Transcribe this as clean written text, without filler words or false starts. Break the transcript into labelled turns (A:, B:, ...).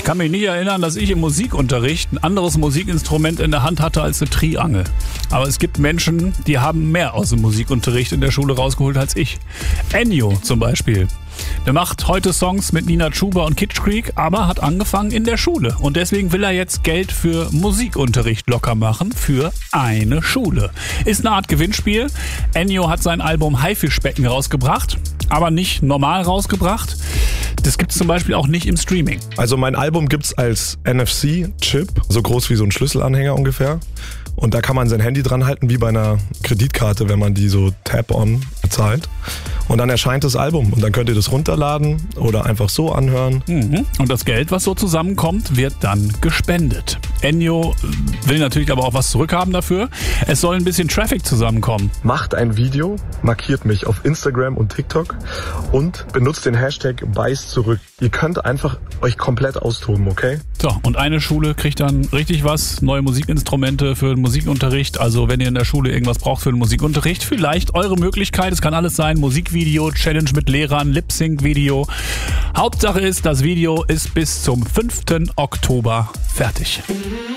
A: kann mich nicht erinnern, dass ich im Musikunterricht ein anderes Musikinstrument in der Hand hatte als eine Triangel. Aber es gibt Menschen, die haben mehr aus dem Musikunterricht in der Schule rausgeholt als ich. Ennio zum Beispiel. Der macht heute Songs mit Nina Chuba und Kitsch Creek, aber hat angefangen in der Schule. Und deswegen will er jetzt Geld für Musikunterricht locker machen für eine Schule. Ist eine Art Gewinnspiel. Ennio hat sein Album Haifischbecken rausgebracht, aber nicht normal rausgebracht. Das gibt's zum Beispiel auch nicht im Streaming.
B: Also mein Album gibt's als NFC-Chip, so groß wie so ein Schlüsselanhänger ungefähr. Und da kann man sein Handy dran halten, wie bei einer Kreditkarte, wenn man die so Tap-on bezahlt. Und dann erscheint das Album und dann könnt ihr das runterladen oder einfach so anhören.
A: Und das Geld, was so zusammenkommt, wird dann gespendet. Ennio will natürlich aber auch was zurückhaben dafür. Es soll ein bisschen Traffic zusammenkommen.
B: Macht ein Video, markiert mich auf Instagram und TikTok und benutzt den Hashtag #BeißZurück. Ihr könnt einfach euch komplett austoben, okay?
A: So, und eine Schule kriegt dann richtig was, neue Musikinstrumente für den Musikunterricht. Also wenn ihr in der Schule irgendwas braucht für den Musikunterricht, vielleicht eure Möglichkeit, es kann alles sein, Musikvideo, Challenge mit Lehrern, Lip-Sync-Video. Hauptsache ist, das Video ist bis zum 5. Oktober fertig.